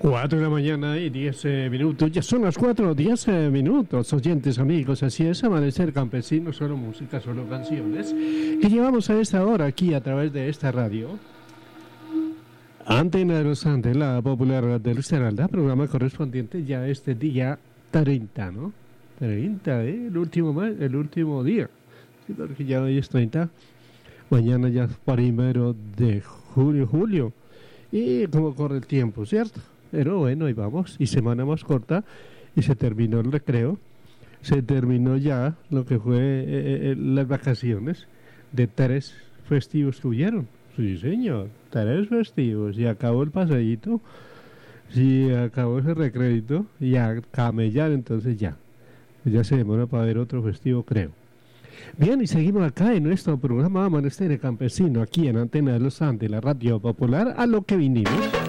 4 de la mañana y 10 minutos. Ya son las 4, 10 minutos, oyentes, amigos. Así es, Amanecer Campesino, solo música, solo canciones. Que llevamos a esta hora aquí a través de esta radio. Antena de los Andes, la popular del Esmeralda, programa correspondiente ya este día 30, ¿no? 30, el último día. Sí, porque ya hoy es 30. Mañana ya es 1 de julio. Y como corre el tiempo, ¿cierto? Pero bueno, ahí vamos. Y semana más corta. Y se terminó el recreo. Se terminó ya lo que fue las vacaciones de 3 festivos que hubieron. Sí, señor. 3 festivos. Y acabó el paseíto. Sí, acabó ese recreito. Y a camellar, entonces ya. Ya se demora para ver otro festivo, creo. Bien, y seguimos acá en nuestro programa Amanecer Campesino, aquí en Antena de los Andes, la radio popular, a lo que vinimos.